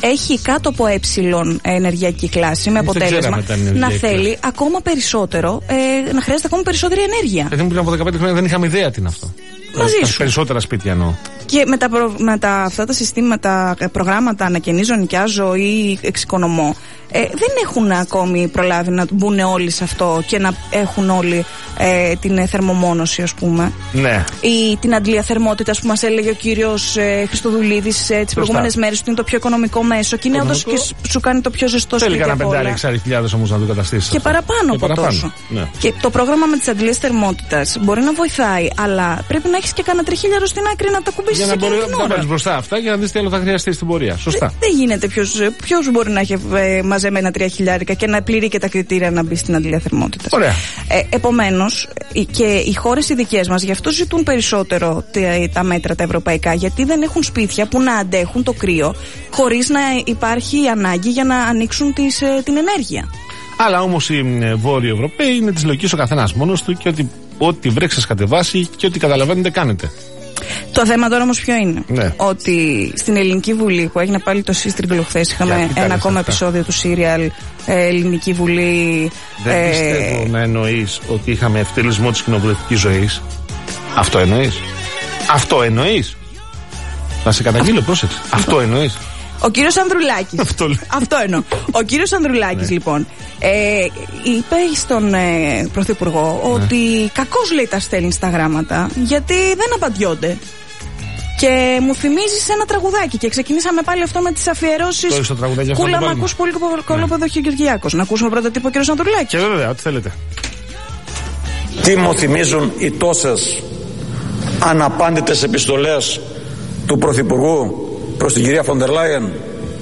έχει κάτω από ενεργειακή κλάση, με αποτέλεσμα να θέλει ακόμα περισσότερο, να χρειάζεται ακόμα περισσότερη ενέργεια. Γιατί πριν από 15 χρόνια δεν είχαμε ιδέα τι είναι αυτό. Μαζί σου. Περισσότερα σπίτια εννοώ. Και με αυτά τα συστήματα, προγράμματα ανακαινίζω, νοικιάζω ή εξοικονομώ, δεν έχουν ακόμη προλάβει να μπουν όλοι σε αυτό και να έχουν όλοι την θερμομόνωση, ας πούμε. Ναι. Ή την αντλία θερμότητας που μας έλεγε ο κύριος Χριστοδουλίδης τις προηγούμενες μέρες, ότι είναι το πιο οικονομικό μέσο και είναι όντως και σου κάνει το πιο ζεστό σπίτι. Θέλει κανένα 5-6 όμως να το καταστήσει. Και παραπάνω από τόσο. Ναι. Και το πρόγραμμα με τις αντλίες θερμότητας μπορεί να βοηθάει, αλλά πρέπει να έχεις και κανένα τριχίλιαρο στην άκρη να τα κουμπίσεις για να βάλεις μπροστά αυτά για να δεις τι άλλο θα χρειαστεί στην πορεία. Σωστά. Δεν γίνεται. Ποιος μπορεί να έχει μαζεμένα 3 χιλιάρικα και να πληρεί και τα κριτήρια να μπει στην αντλία θερμότητας. Ωραία. Επομένως, και οι χώρες οι δικές μας γι' αυτό ζητούν περισσότερο τα μέτρα τα ευρωπαϊκά, γιατί δεν έχουν σπίτια που να αντέχουν το κρύο χωρίς να υπάρχει ανάγκη για να ανοίξουν την ενέργεια. Αλλά όμως οι Βόρειοι Ευρωπαίοι είναι της λογικής ο καθένας μόνος του και ό,τι βρέξει σας κατεβάσει και ό,τι καταλαβαίνετε κάνετε. Το θέμα τώρα όμως ποιο είναι? Ναι. Ότι στην Ελληνική Βουλή που έγινε πάλι το σύστριγγλο χθες, είχαμε ένα ακόμα επεισόδιο του σύριαλ Ελληνική Βουλή. Δεν πιστεύω να εννοείς ότι είχαμε ευτελισμό της κοινοβουλευτικής ζωής. Αυτό εννοείς? Αυτό εννοείς? Θα σε καταγγείλω, πρόσεξε. Αυτό εννοείς? Ο κύριος Ανδρουλάκης. Αυτό εννοώ. Ο κύριος Ανδρουλάκης, λοιπόν, είπε στον Πρωθυπουργό ότι κακώς, λέει, τα στέλνει στα γράμματα, γιατί δεν απαντιόνται. Και μου θυμίζει ένα τραγουδάκι. Και ξεκινήσαμε πάλι αυτό με τις αφιερώσεις. Κούλα, μ' ακούς πολύ κολόπεδο Χιγκυριάκος. Να ακούσουμε πρώτα τύπο ο κύριος Ανδρουλάκης. Και βέβαια, ό,τι θέλετε. Τι μου θυμίζουν οι τόσες αναπάντητες επιστολές του Πρωθυπουργού προς την κυρία Φοντερ Λάιεν?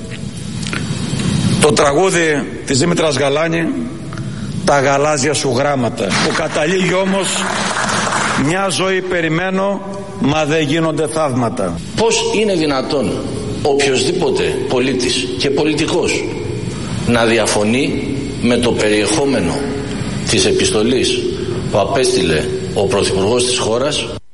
Το τραγούδι της Δήμητρας Γαλάνη, τα γαλάζια σου γράμματα, που καταλήγει όμως μια ζωή περιμένω, μα δεν γίνονται θαύματα. Πώς είναι δυνατόν οποιοσδήποτε πολίτης και πολιτικός να διαφωνεί με το περιεχόμενο της επιστολής που απέστειλε ο Πρωθυπουργός της χώρας?